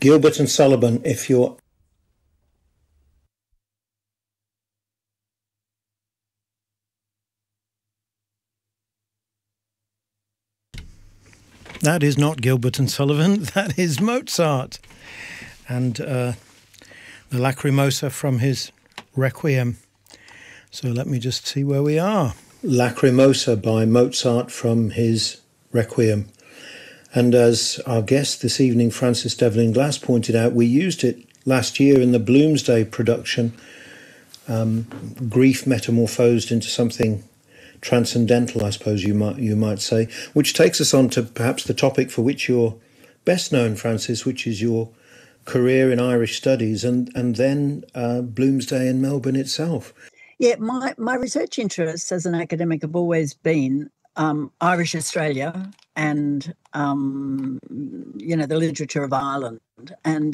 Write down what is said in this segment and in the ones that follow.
Gilbert and Sullivan, if you're... That is not Gilbert and Sullivan, that is Mozart. And the Lacrimosa from his Requiem. So let me just see where we are. Lacrimosa by Mozart from his Requiem. And as our guest this evening, Francis Devlin Glass, pointed out, we used it last year in the Bloomsday production, grief metamorphosed into something transcendental, I suppose you might say, which takes us on to perhaps the topic for which you're best known, Francis, which is your career in Irish studies and then Bloomsday in Melbourne itself. Yeah, my research interests as an academic have always been Irish Australia and, the literature of Ireland. And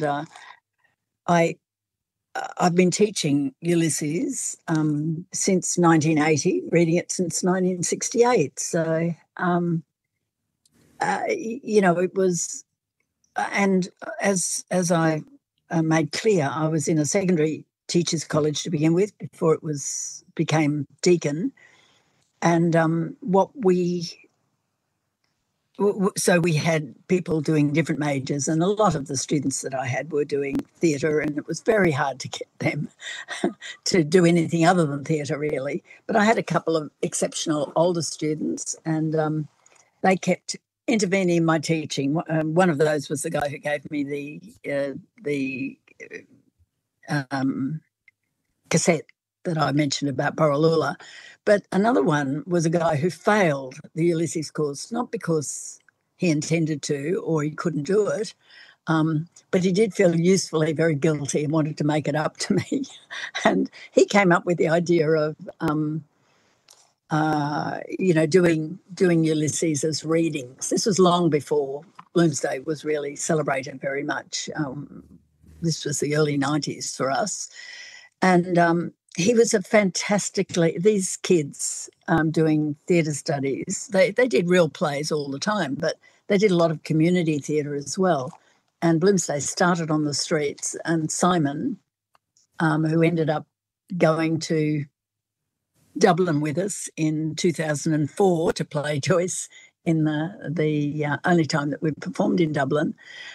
I've been teaching Ulysses since 1980, reading it since 1968. So, it was, and as I made clear, I was in a secondary teachers' college to begin with before it became Deakin, and so we had people doing different majors, and a lot of the students that I had were doing theatre, and it was very hard to get them to do anything other than theatre, really. But I had a couple of exceptional older students, and they kept intervening in my teaching. One of those was the guy who gave me the cassette that I mentioned about Borroloola. But another one was a guy who failed the Ulysses course, not because he intended to or he couldn't do it, but he did feel usefully very guilty and wanted to make it up to me. And he came up with the idea of, doing Ulysses as readings. This was long before Bloomsday was really celebrated very much. This was the early 90s for us. And he was these kids doing theatre studies, they did real plays all the time, but they did a lot of community theatre as well. And Bloomsday started on the streets, and Simon, who ended up going to Dublin with us in 2004 to play Joyce in the only time that we performed in Dublin,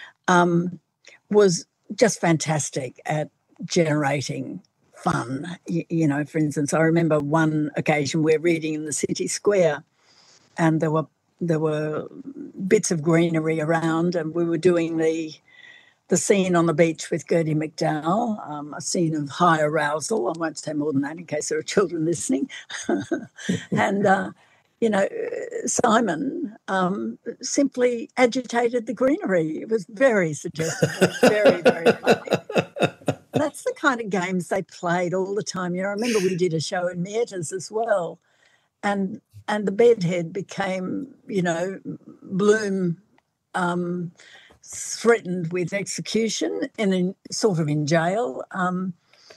was just fantastic at generating fun. For instance, I remember one occasion we're reading in the city square, and there were bits of greenery around, and we were doing the scene on the beach with Gertie McDowell, a scene of high arousal. I won't say more than that in case there are children listening. And Simon simply agitated the greenery. It was very suggestive, very, very funny. That's the kind of games they played all the time. I remember we did a show in Meatas as well, and the bedhead became, Bloom threatened with execution in jail. And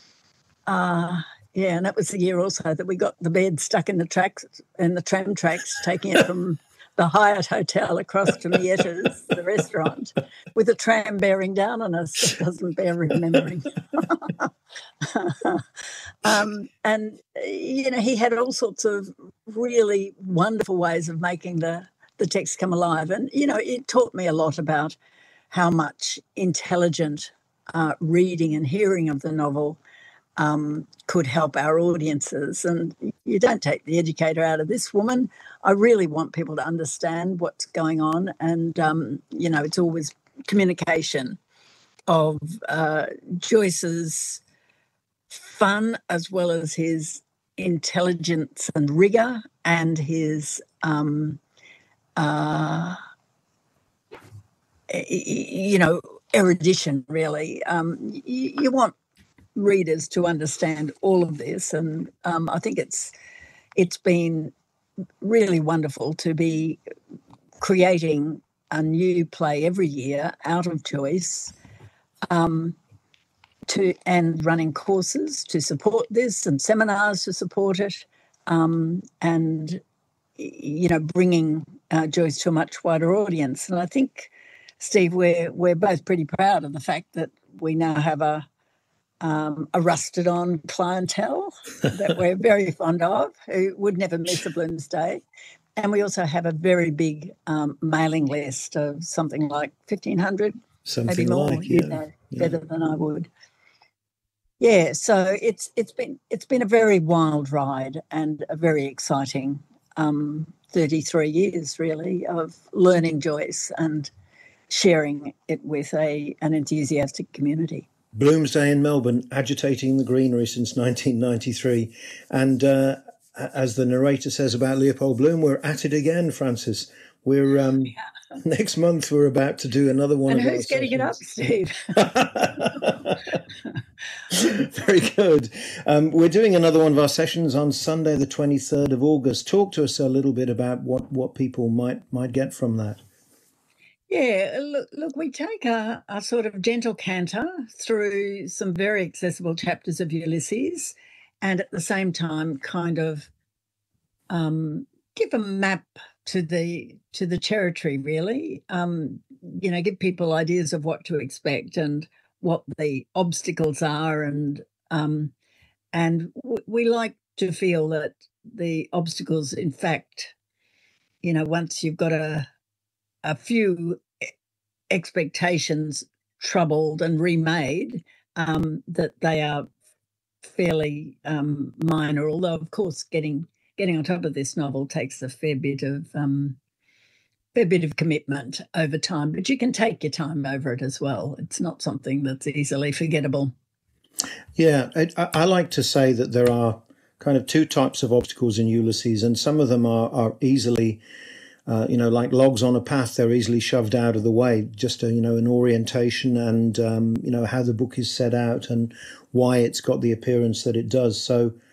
that was the year also that we got the bed stuck in the tram tracks, taking it from the Hyatt Hotel across to Mietta's, the restaurant, with a tram bearing down on us. It doesn't bear remembering. And he had all sorts of really wonderful ways of making the text come alive. And, it taught me a lot about how much intelligent reading and hearing of the novel could help our audiences. And you don't take the educator out of this woman. I really want people to understand what's going on. And, it's always communication of Joyce's fun as well as his intelligence and rigour and his, erudition, really. You want readers to understand all of this, and I think it's been really wonderful to be creating a new play every year out of Joyce, and running courses to support this and seminars to support it, and bringing Joyce to a much wider audience. And I think Steve, we're both pretty proud of the fact that we now have a rusted on clientele that we're very fond of, who would never miss a Bloomsday. And we also have a very big mailing list of something like 1,500, maybe more. You know better than I would. Yeah, so it's been a very wild ride and a very exciting 33 years, really, of learning Joyce and sharing it with an enthusiastic community. Bloomsday in Melbourne, agitating the greenery since 1993. And as the narrator says about Leopold Bloom, we're at it again, Frances. We're next month we're about to do another one. And who's getting it up, Steve? Very good. We're doing another one of our sessions on Sunday, the 23rd of August. Talk to us a little bit about what people might get from that. Yeah, look, we take a sort of gentle canter through some very accessible chapters of Ulysses, and at the same time kind of give a map to the territory, really. Give people ideas of what to expect and what the obstacles are, and we like to feel that the obstacles, in fact, once you've got a few expectations troubled and remade, that they are fairly minor. Although, of course, getting on top of this novel takes a fair bit of commitment over time. But you can take your time over it as well. It's not something that's easily forgettable. Yeah, I like to say that there are kind of two types of obstacles in Ulysses, and some of them are easily, like logs on a path, they're easily shoved out of the way. Just an orientation and how the book is set out and why it's got the appearance that it does. So